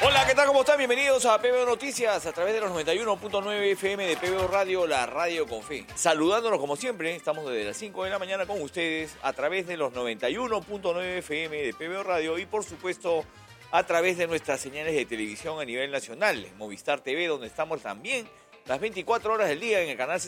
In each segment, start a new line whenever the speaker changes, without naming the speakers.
Hola, ¿qué tal? ¿Cómo están? Bienvenidos a PBO Noticias a través de los 91.9 FM de PBO Radio, la radio con fe. Saludándonos como siempre, estamos desde las 5 de la mañana con ustedes a través de los 91.9 FM de PBO Radio y por supuesto a través de nuestras señales de televisión a nivel nacional, en Movistar TV, donde estamos también las 24 horas del día en el canal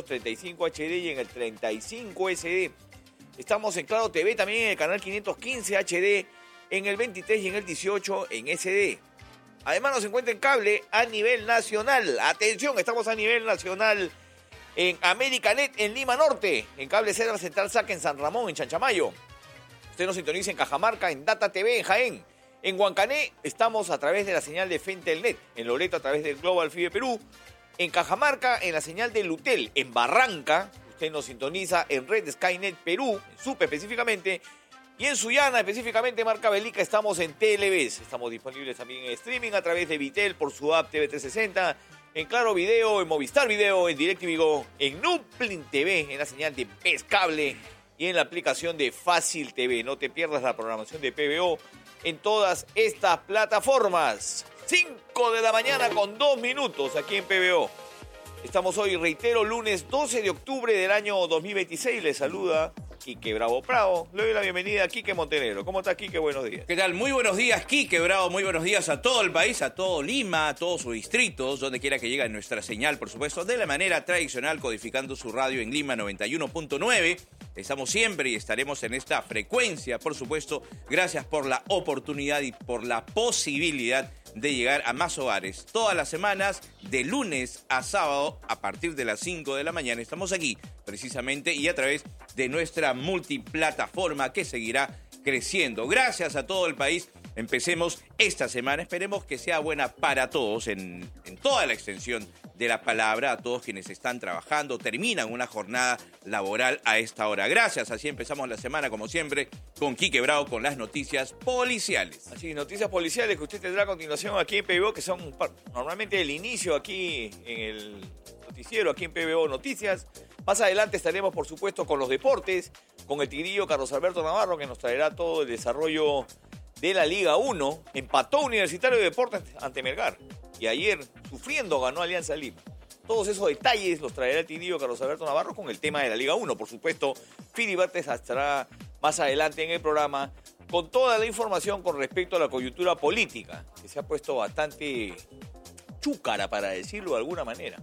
735 HD y en el 35 SD. Estamos en Claro TV también en el canal 515 HD, en el 23 y en el 18 en SD. Además nos encuentra en cable a nivel nacional. Atención, estamos a nivel nacional en Americanet en Lima Norte, en Cable Cedar Central Sac en San Ramón, en Chanchamayo. Usted nos sintoniza en Cajamarca, en Data TV en Jaén. En Huancané estamos a través de la señal de Fentelnet, en Loreto a través del Global Fibe Perú. En Cajamarca en la señal de Lutel, en Barranca. Usted nos sintoniza en Red Skynet Perú, en SUPE específicamente. Y en Sullana, específicamente Marca Belica, estamos en TLVs. Estamos disponibles también en streaming a través de Vitel por su app TV360, en Claro Video, en Movistar Video, en DirecTV Go, en Nuplin TV, en la señal de PES Cable y en la aplicación de Fácil TV. No te pierdas la programación de PBO en todas estas plataformas. 5 de la mañana con 2 minutos aquí en PBO. Estamos hoy, reitero, lunes 12 de octubre del año 2026. Les saluda Quique Bravo Prado. Le doy la bienvenida a Quique Montenegro. ¿Cómo está, Quique? Buenos días.
¿Qué tal? Muy buenos días, Quique Bravo. Muy buenos días a todo el país, a todo Lima, a todos sus distritos, donde quiera que llegue nuestra señal, por supuesto, de la manera tradicional, codificando su radio en Lima 91.9. Estamos siempre y estaremos en esta frecuencia, por supuesto. Gracias por la oportunidad y por la posibilidad de llegar a más hogares. Todas las semanas, de lunes a sábado, a partir de las 5 de la mañana, estamos aquí, precisamente, y a través de nuestra multiplataforma que seguirá creciendo. Gracias a todo el país. Empecemos esta semana. Esperemos que sea buena para todos en toda la extensión de la palabra, a todos quienes están trabajando, terminan una jornada laboral a esta hora. Gracias, así empezamos la semana, como siempre, con Quique Bravo, con las noticias policiales.
Así, noticias policiales que usted tendrá a continuación aquí en PBO, que son normalmente el inicio aquí en el noticiero, aquí en PBO Noticias. Más adelante estaremos, por supuesto, con los deportes, con el tigrillo Carlos Alberto Navarro, que nos traerá todo el desarrollo de la Liga 1. Empató Universitario de Deportes ante Melgar. Y ayer, sufriendo, ganó Alianza Lima. Todos esos detalles los traerá el tigrillo Carlos Alberto Navarro con el tema de la Liga 1. Por supuesto, Fidi Bertes estará más adelante en el programa con toda la información con respecto a la coyuntura política, que se ha puesto bastante chúcara, para decirlo de alguna manera,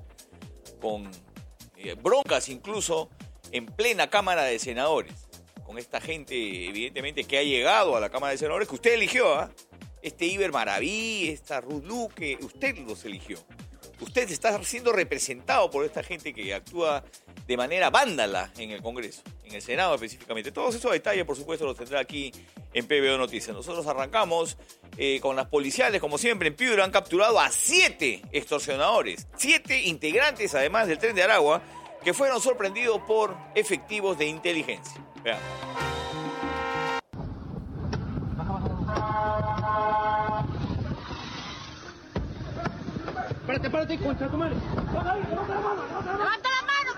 con broncas incluso en plena Cámara de Senadores, con esta gente evidentemente que ha llegado a la Cámara de Senadores, que usted eligió, ¿ah? Este Iber Maraví, esta Ruth Luque, usted los eligió. Usted está siendo representado por esta gente que actúa de manera vándala en el Congreso, en el Senado específicamente. Todos esos detalles, por supuesto, los tendrá aquí en PBO Noticias. Nosotros arrancamos con las policiales, como siempre, en Piura han capturado a 7 extorsionadores, 7 integrantes, además del Tren de Aragua, que fueron sorprendidos por efectivos de inteligencia. Vean.
Párate, concha tu madre. ¡Levanta la mano,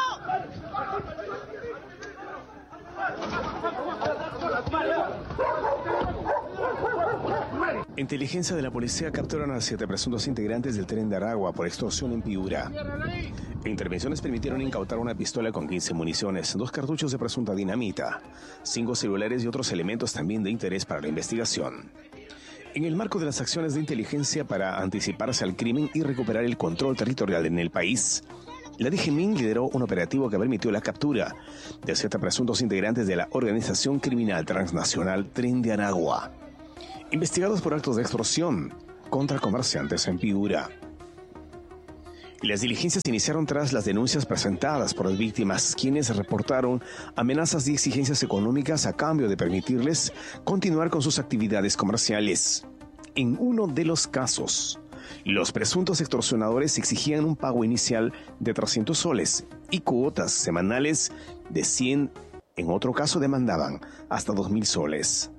carajo!
Inteligencia de la policía capturan a 7 presuntos integrantes del Tren de Aragua por extorsión en Piura. Intervenciones permitieron incautar una pistola con 15 municiones, 2 cartuchos de presunta dinamita, 5 celulares y otros elementos también de interés para la investigación. En el marco de las acciones de inteligencia para anticiparse al crimen y recuperar el control territorial en el país, la DGMIN lideró un operativo que permitió la captura de 7 presuntos integrantes de la organización criminal transnacional Tren de Aragua, investigados por actos de extorsión contra comerciantes en Piura. Las diligencias se iniciaron tras las denuncias presentadas por las víctimas, quienes reportaron amenazas y exigencias económicas a cambio de permitirles continuar con sus actividades comerciales. En uno de los casos, los presuntos extorsionadores exigían un pago inicial de 300 soles y cuotas semanales de 100. En otro caso demandaban hasta 2.000 soles.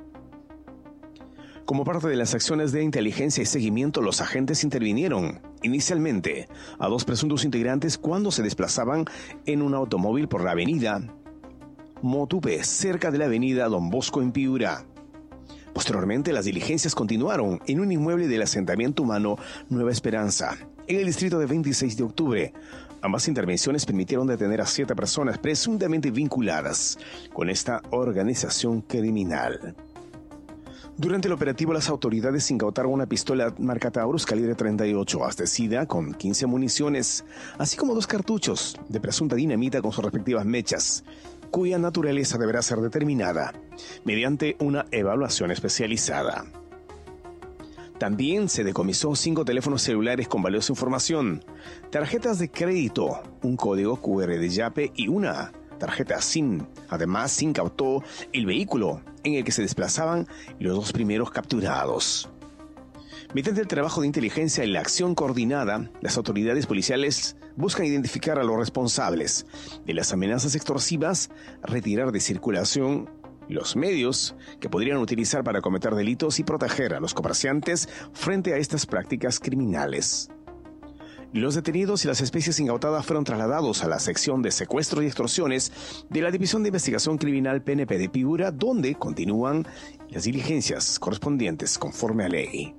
Como parte de las acciones de inteligencia y seguimiento, los agentes intervinieron inicialmente a 2 presuntos integrantes cuando se desplazaban en un automóvil por la avenida Motupe, cerca de la avenida Don Bosco en Piura. Posteriormente, las diligencias continuaron en un inmueble del asentamiento humano Nueva Esperanza, en el distrito de 26 de octubre. Ambas intervenciones permitieron detener a 7 personas presuntamente vinculadas con esta organización criminal. Durante el operativo, las autoridades incautaron una pistola marca Taurus calibre 38 abastecida con 15 municiones, así como 2 cartuchos de presunta dinamita con sus respectivas mechas, cuya naturaleza deberá ser determinada mediante una evaluación especializada. También se decomisó 5 teléfonos celulares con valiosa información, tarjetas de crédito, un código QR de Yape y una tarjeta SIM. Además, se incautó el vehículo en el que se desplazaban los 2 primeros capturados. Mediante el trabajo de inteligencia y la acción coordinada, las autoridades policiales buscan identificar a los responsables de las amenazas extorsivas, retirar de circulación los medios que podrían utilizar para cometer delitos y proteger a los comerciantes frente a estas prácticas criminales. Los detenidos y las especies incautadas fueron trasladados a la sección de secuestros y extorsiones de la División de Investigación Criminal PNP de Piura, donde continúan las diligencias correspondientes conforme a ley.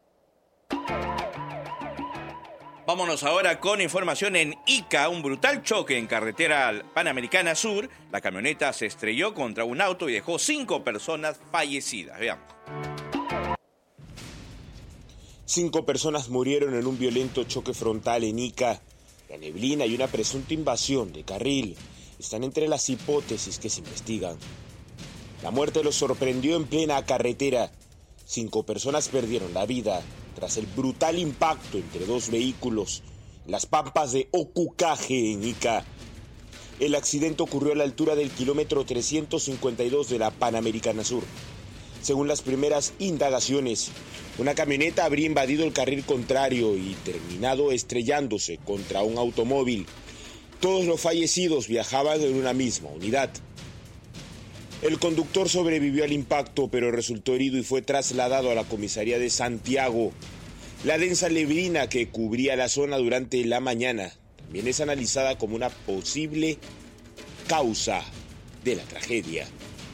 Vámonos ahora con información en Ica. Un brutal choque en carretera Panamericana Sur. La camioneta se estrelló contra un auto y dejó 5 personas fallecidas. Veamos.
5 personas murieron en un violento choque frontal en Ica. La neblina y una presunta invasión de carril están entre las hipótesis que se investigan. La muerte los sorprendió en plena carretera. 5 personas perdieron la vida tras el brutal impacto entre 2 vehículos en las pampas de Ocucaje, en Ica. El accidente ocurrió a la altura del kilómetro 352 de la Panamericana Sur. Según las primeras indagaciones, una camioneta habría invadido el carril contrario y terminado estrellándose contra un automóvil. Todos los fallecidos viajaban en una misma unidad. El conductor sobrevivió al impacto, pero resultó herido y fue trasladado a la comisaría de Santiago. La densa neblina que cubría la zona durante la mañana también es analizada como una posible causa de la tragedia.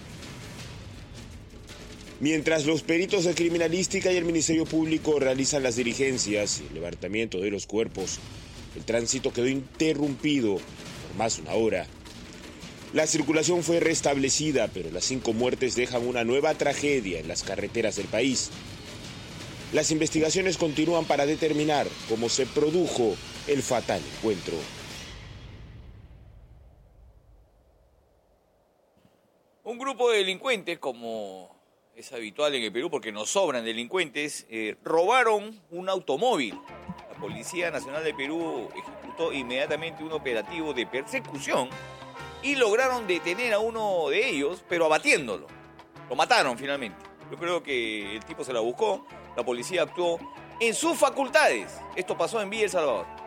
Mientras los peritos de criminalística y el Ministerio Público realizan las diligencias y el levantamiento de los cuerpos, el tránsito quedó interrumpido por más de una hora. La circulación fue restablecida, pero las 5 muertes dejan una nueva tragedia en las carreteras del país. Las investigaciones continúan para determinar cómo se produjo el fatal encuentro.
Un grupo de delincuentes, como es habitual en el Perú porque nos sobran delincuentes, robaron un automóvil. La Policía Nacional de Perú ejecutó inmediatamente un operativo de persecución y lograron detener a uno de ellos, pero abatiéndolo. Lo mataron finalmente. Yo creo que el tipo se la buscó, la policía actuó en sus facultades. Esto pasó en Villa El Salvador.